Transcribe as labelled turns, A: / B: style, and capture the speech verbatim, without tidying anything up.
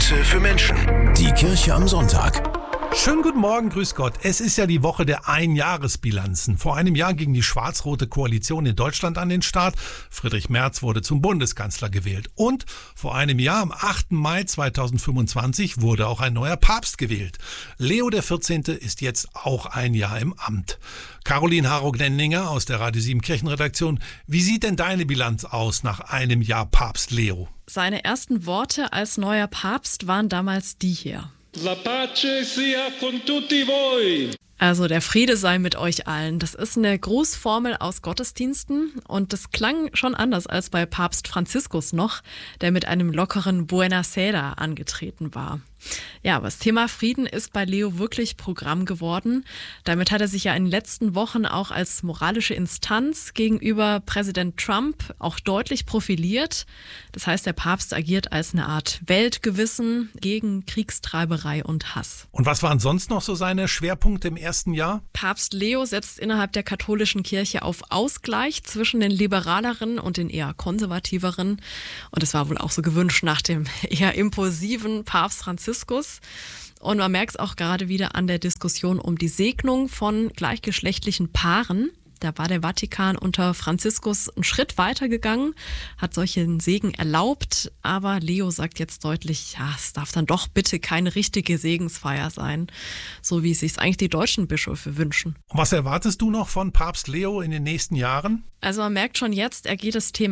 A: Messe für Menschen. Die Kirche am Sonntag.
B: Schönen guten Morgen, grüß Gott. Es ist ja die Woche der Einjahresbilanzen. Vor einem Jahr ging die schwarz-rote Koalition in Deutschland an den Start. Friedrich Merz wurde zum Bundeskanzler gewählt. Und vor einem Jahr, am achten Mai zweitausendfünfundzwanzig, wurde auch ein neuer Papst gewählt. Leo der vierzehnte ist jetzt auch ein Jahr im Amt. Caroline Harro-Glenninger aus der Radio sieben Kirchenredaktion. Wie sieht denn deine Bilanz aus nach einem Jahr Papst Leo?
C: Seine ersten Worte als neuer Papst waren damals die hier.
D: La pace sia con tutti voi.
C: Also der Friede sei mit euch allen. Das ist eine Grußformel aus Gottesdiensten und das klang schon anders als bei Papst Franziskus noch, der mit einem lockeren Buonasera angetreten war. Ja, aber das Thema Frieden ist bei Leo wirklich Programm geworden. Damit hat er sich ja in den letzten Wochen auch als moralische Instanz gegenüber Präsident Trump auch deutlich profiliert. Das heißt, der Papst agiert als eine Art Weltgewissen gegen Kriegstreiberei und Hass.
B: Und was waren sonst noch so seine Schwerpunkte im ersten Jahr?
C: Papst Leo setzt innerhalb der katholischen Kirche auf Ausgleich zwischen den liberaleren und den eher konservativeren. Und es war wohl auch so gewünscht nach dem eher impulsiven Papst Franziskus. Und man merkt es auch gerade wieder an der Diskussion um die Segnung von gleichgeschlechtlichen Paaren. Da war der Vatikan unter Franziskus einen Schritt weiter gegangen, hat solchen Segen erlaubt. Aber Leo sagt jetzt deutlich, ja, es darf dann doch bitte keine richtige Segensfeier sein, so wie es sich eigentlich die deutschen Bischöfe wünschen.
B: Und was erwartest du noch von Papst Leo in den nächsten Jahren?
C: Also man merkt schon jetzt, er geht das Thema